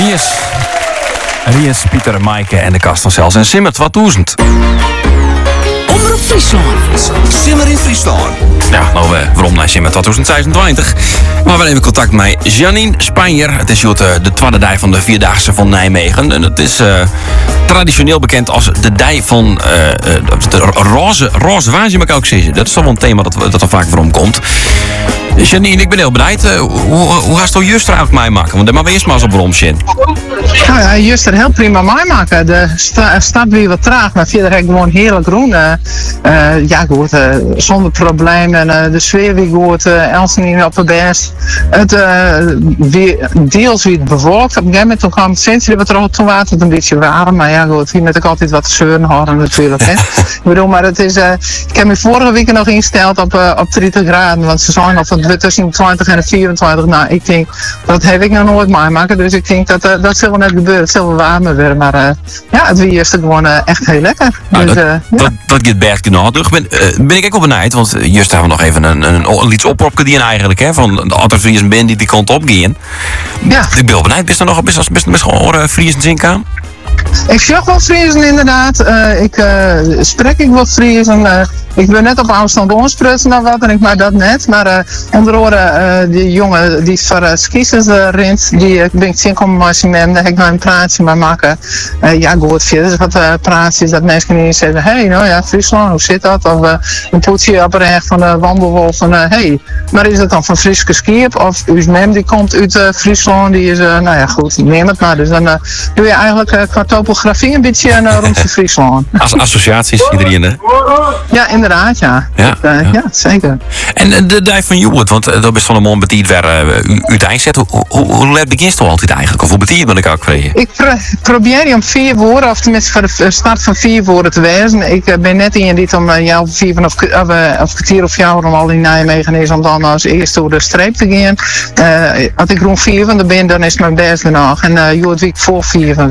Ries, Pieter, Maaike en de kast van Cels en Simmer 2000. Omroep Friesland. Simmer in Friesland. Ja, nou, waarom naar Simmer 2026? Maar we hebben contact met Janine Spanjer. Het is de tweede dag van de Vierdaagse van Nijmegen. En het is traditioneel bekend als de dij van de roze waan, zie ik ook zeggen. Dat is toch wel een thema dat er vaak voor komt. Janine, ik ben heel benieuwd. Hoe gaat het juist er eigenlijk mij maken? Want daar maar we eerst maar eens op bromsje. Nou ja, juist er heel prima mee maken. De stad weer wat traag, maar verder heb ik gewoon heerlijk groen. Ja goed, zonder problemen. De sfeer weer goed, Elsen op de best. Het deels weer bewolkt. Op een gegeven moment toen kwam het centrum wat toen was het een beetje warm. Maar ja goed, hier moet ik altijd wat te zeuren houden natuurlijk. Hè. Ik bedoel, maar het is, ik heb me vorige week nog ingesteld op 30 graden. Want ze zijn al van tussen de 20 en de 24. Nou, ik denk, dat heb ik nog nooit meemaken. Dus ik denk dat zal wel net gebeuren. Het zal wel warmer worden. Maar ja, het weer is er gewoon echt heel lekker. Nou, dus, dat gaat best genoeg. Ben ik ook wel benieuwd, want juist hebben we nog even een iets oproepje die eigenlijk, hè, van de andere Friesen band die kant op gaan. Ja. Ik ben wel benieuwd, is er nog best gewoon Friesen zinkaan? Ik zeg wel Friesen inderdaad. Ik spreek wat Friesen. Ik ben net op afstand ontsprutsen of wat en ik maak dat net. Maar onder andere die jongen die voor skiers rent, die ben ik zien komen met hem. Daar heb ik nou een praatje mee maken. Ja goed, verder wat praatjes dat mensen niet zeggen, hey, nou ja, Friesland, hoe zit dat? Of een poetje op een recht van de wandelwolf van, hey, maar is het dan van Frieske Skiep? Of uw mem die komt uit Friesland, die is, nou ja goed, neem het maar. Dus dan doe je eigenlijk qua topografie een beetje rond Friesland. Als associaties iedereen, hè? Ja, inderdaad, ja. Ja, ja zeker. En de dij van Joert, want dat is van een man betiet waar u het zet. Hoe let begint het altijd eigenlijk? Of hoe betiet ben ik ook vregen? Ik probeer je om 4 woorden, of tenminste voor de start van 4 woorden te wezen. Ik ben net in dit om jou 4 of kwartier of jou om al in Nijmegen is om dan als eerste door de streep te gaan. Als ik rond 4 van de ben, dan is het mijn best nog. En Joert week voor 4 van